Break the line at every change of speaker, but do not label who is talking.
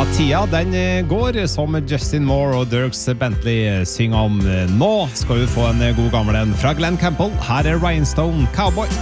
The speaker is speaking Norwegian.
tida den går som Justin Moore og Dierks Bentley synger om. Nå skal vi få en god gammel en fra Glenn Campbell. Her Rhinestone Cowboy.